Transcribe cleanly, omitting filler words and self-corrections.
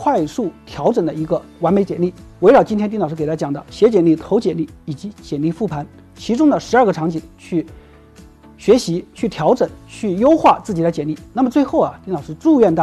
快速调整的一个完美简历。围绕今天丁老师给大家讲的写简历、投简历以及简历复盘其中的12个场景去学习、去调整、去优化自己的简历。那么最后丁老师祝愿大家